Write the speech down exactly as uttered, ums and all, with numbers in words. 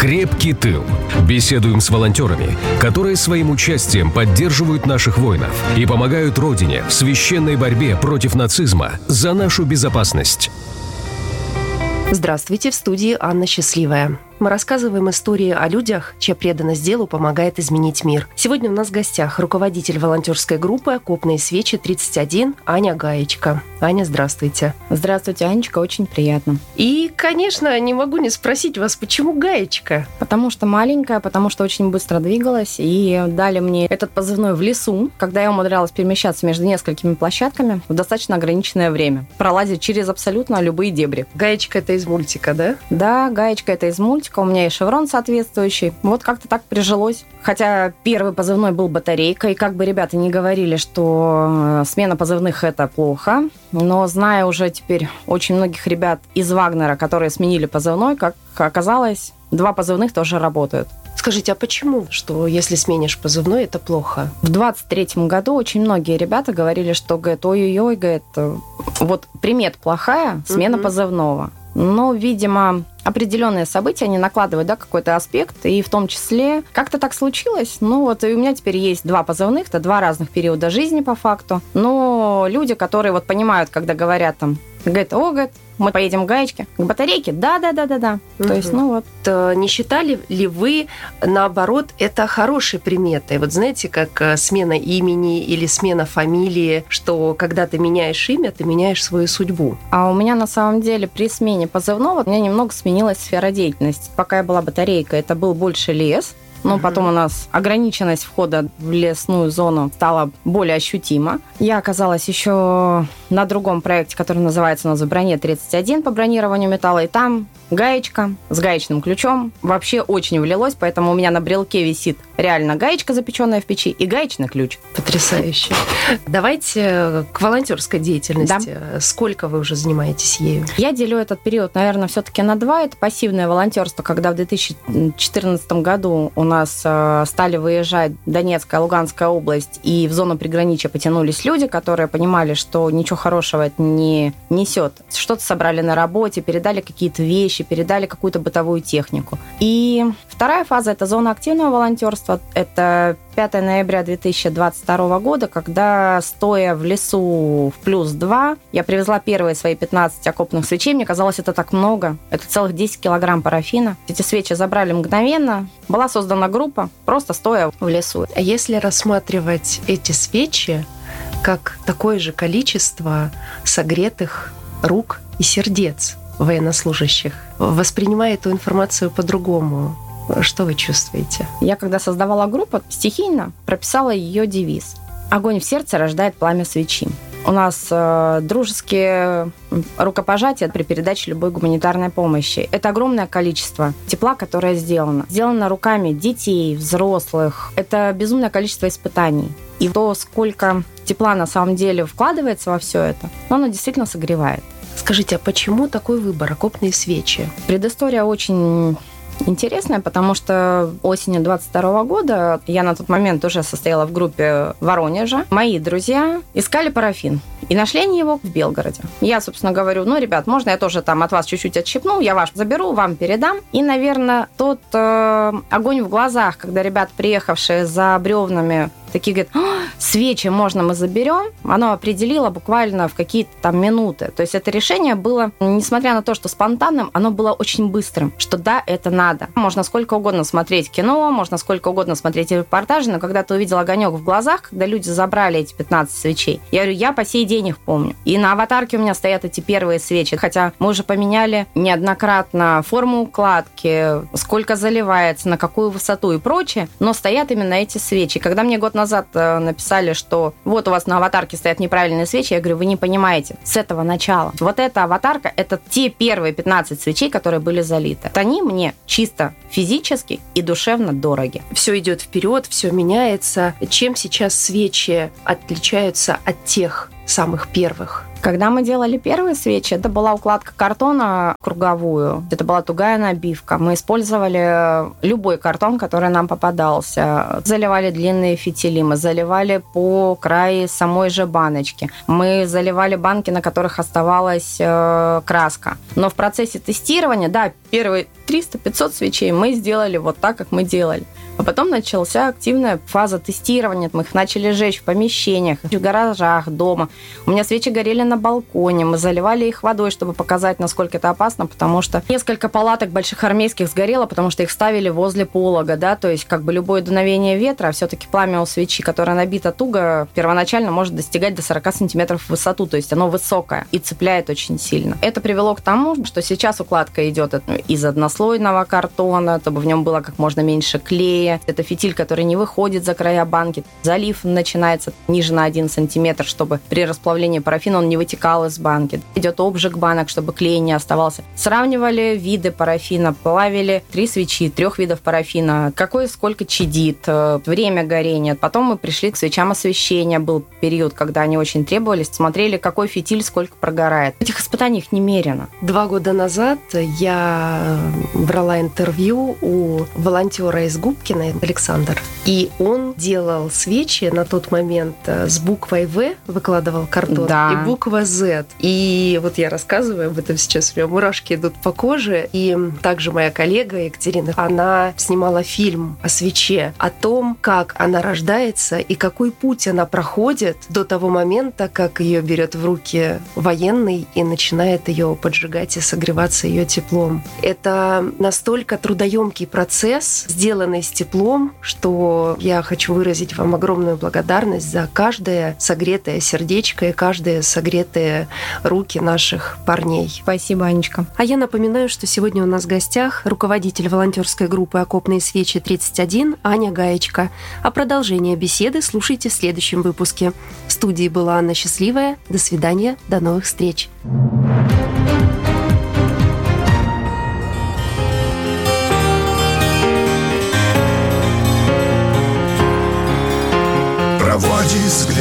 Крепкий тыл. Беседуем с волонтерами, которые своим участием поддерживают наших воинов и помогают Родине в священной борьбе против нацизма за нашу безопасность. Здравствуйте, в студии Анна Счастливая. Мы рассказываем истории о людях, чья преданность делу помогает изменить мир. Сегодня у нас в гостях руководитель волонтерской группы «Окопные свечи тридцать один» Аня Гаечка. Аня, здравствуйте. Здравствуйте, Анечка, очень приятно. И, конечно, не могу не спросить вас, почему Гаечка? Потому что маленькая, потому что очень быстро двигалась, и дали мне этот позывной в лесу, когда я умудрялась перемещаться между несколькими площадками в достаточно ограниченное время, пролазить через абсолютно любые дебри. Гаечка — это из мультика, да? Да, Гаечка — это из мультика. У меня и шеврон соответствующий. Вот как-то так прижилось. Хотя первый позывной был батарейка, и как бы ребята не говорили, что смена позывных – это плохо, но зная уже теперь очень многих ребят из Вагнера, которые сменили позывной, как оказалось, два позывных тоже работают. Скажите, а почему, что если сменишь позывной, это плохо? В двадцать третьем году очень многие ребята говорили, что, говорит, ой-ой-ой, говорит, вот примет плохая, смена угу. позывного. Но, видимо, определенные события, они накладывают, да, какой-то аспект, и в том числе как-то так случилось. Ну вот, и у меня теперь есть два позывных, это два разных периода жизни по факту. Но люди, которые вот понимают, когда говорят там, говорят, о, говорит, мы поедем к Гаечке, к батарейке, да-да-да-да-да. Угу. То есть, ну вот. То не считали ли вы, наоборот, это хорошей приметой? Вот знаете, как смена имени или смена фамилии, что когда ты меняешь имя, ты меняешь свою судьбу? А у меня на самом деле при смене позывного у меня немного сменилась сфера деятельности. Пока я была батарейкой, это был больше лес. Но потом у нас ограниченность входа в лесную зону стала более ощутима. Я оказалась еще на другом проекте, который называется у нас «Броне тридцать один» по бронированию металла. И там гаечка с гаечным ключом вообще очень влилось, поэтому у меня на брелке висит реально гаечка, запеченная в печи, и гаечный ключ. Потрясающе. Давайте к волонтерской деятельности. Да. Сколько вы уже занимаетесь ею? Я делю этот период, наверное, все-таки на два. Это пассивное волонтерство, когда в две тысячи четырнадцатом году у нас стали выезжать Донецкая, Луганская область, и в зону приграничья потянулись люди, которые понимали, что ничего хорошего это не несет. Что-то собрали на работе, передали какие-то вещи, передали какую-то бытовую технику. И вторая фаза – это зона активного волонтерства. Это пятого ноября две тысячи двадцать второго года, когда, стоя в лесу в плюс два, я привезла первые свои пятнадцать окопных свечей. Мне казалось, это так много. Это целых десять килограмм парафина. Эти свечи забрали мгновенно. Была создана группа, просто стоя в лесу. А если рассматривать эти свечи как такое же количество согретых рук и сердец военнослужащих, воспринимая эту информацию по-другому, что вы чувствуете? Я, когда создавала группу, стихийно прописала ее девиз: «Огонь в сердце рождает пламя свечи». У нас э, дружеские рукопожатия при передаче любой гуманитарной помощи. Это огромное количество тепла, которое сделано. Сделано руками детей, взрослых. Это безумное количество испытаний. И то, сколько тепла на самом деле вкладывается во все это, оно действительно согревает. Скажите, а почему такой выбор, окопные свечи? Предыстория очень интересная, потому что осенью двадцать второго года я на тот момент уже состояла в группе Воронежа. Мои друзья искали парафин. И нашли они его в Белгороде. Я, собственно, говорю, ну, ребят, можно я тоже там от вас чуть-чуть отщипну, я ваш заберу, вам передам. И, наверное, тот э, огонь в глазах, когда ребят, приехавшие за бревнами, такие говорят, свечи можно мы заберем, оно определило буквально в какие-то там минуты. То есть это решение было, несмотря на то, что спонтанным, оно было очень быстрым, что да, это надо. Можно сколько угодно смотреть кино, можно сколько угодно смотреть репортажи, но когда ты увидел огонек в глазах, когда люди забрали эти пятнадцать свечей, я говорю, я по сей день их помню. И на аватарке у меня стоят эти первые свечи, хотя мы уже поменяли неоднократно форму укладки, сколько заливается, на какую высоту и прочее, но стоят именно эти свечи. Когда мне год назад написали, что вот у вас на аватарке стоят неправильные свечи, я говорю, вы не понимаете, с этого начала. Вот эта аватарка, это те первые пятнадцать свечей, которые были залиты. Они мне чисто физически и душевно дороги. Все идет вперед, все меняется. Чем сейчас свечи отличаются от тех самых первых? Когда мы делали первые свечи, это была укладка картона круговую. Это была тугая набивка. Мы использовали любой картон, который нам попадался. Заливали длинные фитили, мы заливали по краю самой же баночки. Мы заливали банки, на которых оставалась э, краска. Но в процессе тестирования, да, первые триста-пятьсот свечей мы сделали вот так, как мы делали. А потом начался активная фаза тестирования. Мы их начали жечь в помещениях, в гаражах, дома. У меня свечи горели на балконе. Мы заливали их водой, чтобы показать, насколько это опасно, потому что несколько палаток больших армейских сгорело, потому что их ставили возле полога, да, то есть как бы любое дуновение ветра, а все-таки пламя у свечи, которая набита туго, первоначально может достигать до сорок сантиметров в высоту, то есть оно высокое и цепляет очень сильно. Это привело к тому, что сейчас укладка идет из однослойного картона, чтобы в нем было как можно меньше клея. Это фитиль, который не выходит за края банки. Залив начинается ниже на один сантиметр, чтобы при расплавлении парафина он не вытекал из банки. Идет обжиг банок, чтобы клей не оставался. Сравнивали виды парафина, плавили три свечи, трех видов парафина, какой сколько чадит, время горения. Потом мы пришли к свечам освещения. Был период, когда они очень требовались. Смотрели, какой фитиль сколько прогорает. Этих испытаний их немерено. Два года назад я брала интервью у волонтера из Губки, Александр. И он делал свечи на тот момент с буквой В, выкладывал картон, да. и буква Z. И вот я рассказываю об этом сейчас, у меня мурашки идут по коже. И также моя коллега Екатерина, она снимала фильм о свече, о том, как она рождается и какой путь она проходит до того момента, как ее берет в руки военный и начинает ее поджигать и согреваться ее теплом. Это настолько трудоемкий процесс, сделанный с теплом, что я хочу выразить вам огромную благодарность за каждое согретое сердечко и каждые согретые руки наших парней. Спасибо, Анечка. А я напоминаю, что сегодня у нас в гостях руководитель волонтерской группы «Окопные свечи тридцать один» Аня Гаечка. А продолжение беседы слушайте в следующем выпуске. В студии была Анна Счастливая. До свидания, до новых встреч. Проводит взгляд